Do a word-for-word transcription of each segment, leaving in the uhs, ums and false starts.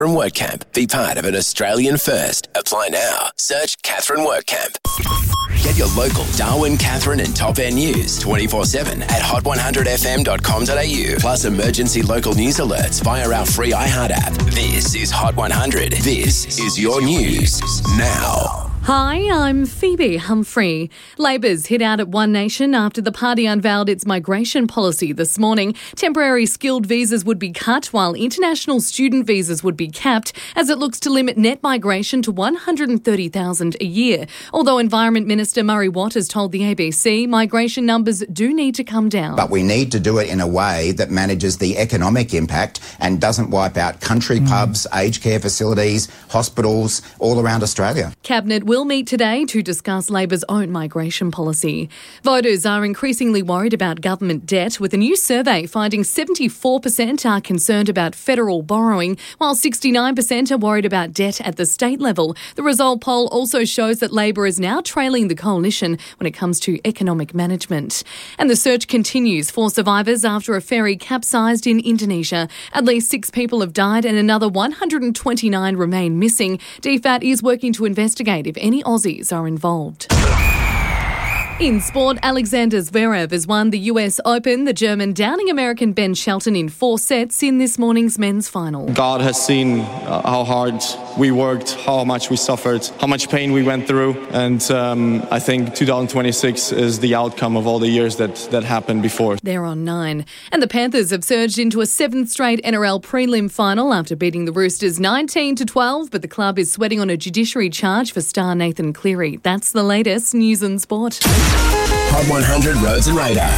Catherine WordCamp. Be part of an Australian first. Apply now. Search Catherine WordCamp. Get your local Darwin, Catherine and Top Air news twenty-four seven at hot one hundred f m dot com dot a u. Plus emergency local news alerts via our free iHeart app. This is Hot one hundred. This is your news now. Hi, I'm Phoebe Humphrey. Labor's hit out at One Nation after the party unveiled its migration policy this morning. Temporary skilled visas would be cut while international student visas would be capped as it looks to limit net migration to one hundred thirty thousand a year. Although Environment Minister Murray Watt has told the A B C migration numbers do need to come down. But we need to do it in a way that manages the economic impact and doesn't wipe out country mm. pubs, aged care facilities, hospitals all around Australia. Cabinet will meet today to discuss Labor's own migration policy. Voters are increasingly worried about government debt, with a new survey finding seventy-four percent are concerned about federal borrowing, while sixty-nine percent are worried about debt at the state level. The result poll also shows that Labor is now trailing the coalition when it comes to economic management. And the search continues for survivors after a ferry capsized in Indonesia. At least six people have died and another one hundred twenty-nine remain missing. D F A T is working to investigate if any Aussies are involved. In sport, Alexander Zverev has won the U S Open. The German downing American Ben Shelton in four sets in this morning's men's final. God has seen uh, how hard we worked, how much we suffered, how much pain we went through. And um, I think two thousand twenty-six is the outcome of all the years that, that happened before. They're on nine. And the Panthers have surged into a seventh straight N R L prelim final after beating the Roosters nineteen to twelve. But the club is sweating on a judiciary charge for star Nathan Cleary. That's the latest news and sport. Hot one hundred Roads and Radar.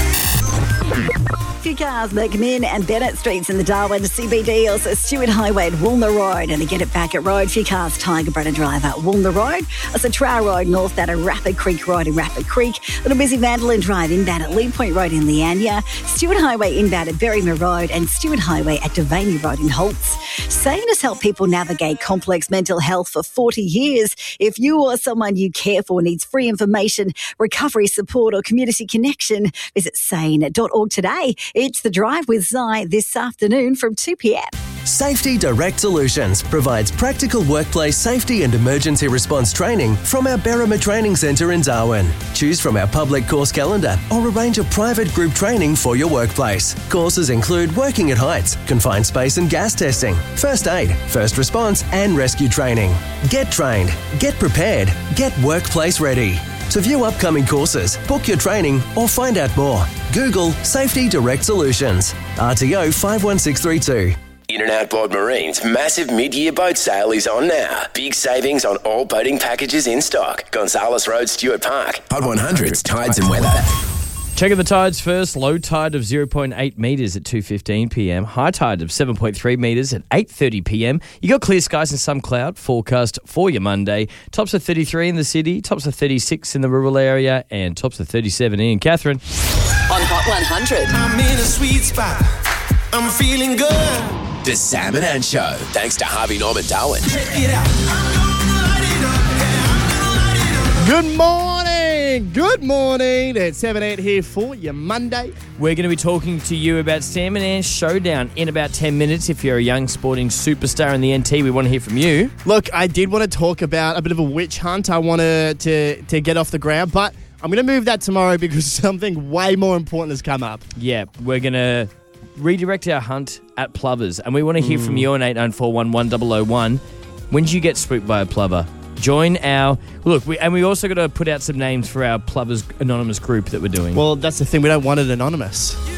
Few cars make Min and Bennett Streets in the Darwin C B D, also Stewart Highway at Woolner Road, and to get it back at Road, few cars Tiger Brenner Drive at Woolner Road, also Trower Road north at Rapid Creek Road in Rapid Creek, Little Busy Vandalin Drive inbound at Lee Point Road in Leania, Stewart Highway inbound at Berrymer Road, and Stewart Highway at Devaney Road in Holtz. Sane has helped people navigate complex mental health for forty years. If you or someone you care for needs free information, recovery support or community connection, visit sane dot org today. It's The Drive with Zai this afternoon from two p m. Safety Direct Solutions provides practical workplace safety and emergency response training from our Berrima Training Centre in Darwin. Choose from our public course calendar or arrange a private group training for your workplace. Courses include working at heights, confined space and gas testing, first aid, first response and rescue training. Get trained, get prepared, get workplace ready. To view upcoming courses, book your training or find out more, Google Safety Direct Solutions. R T O five one six three two. In and Outboard Marine's massive mid-year boat sale is on now. Big savings on all boating packages in stock. Gonzales Road, Stuart Park. Hot one hundred's Tides and Weather. Checking the tides first. Low tide of zero point eight metres at two fifteen p m. High tide of seven point three metres at eight thirty p m. You got clear skies and some cloud forecast for your Monday. Tops of thirty-three in the city, tops of thirty-six in the rural area, and tops of thirty-seven in Catherine. On Hot one hundred. I'm in a sweet spot. I'm feeling good. The Sam and Ann Show. Thanks to Harvey Norman Darwin. Check it out. I'm gonna light it up. Yeah, I'm gonna light it up. Good morning. Good morning. It's seven eight here for your Monday. We're going to be talking to you about Sam and Ann's Showdown in about ten minutes. If you're a young sporting superstar in the N T, we want to hear from you. Look, I did want to talk about a bit of a witch hunt. I wanted to, to get off the ground, but I'm going to move that tomorrow because something way more important has come up. Yeah, we're going to redirect our hunt at plovers, and we want to hear mm. from you on eight nine four one one zero zero one. When did you get spooked by a plover? Join our... Look, we, and we also got to put out some names for our Plovers Anonymous group that we're doing. Well, that's the thing. We don't want it anonymous.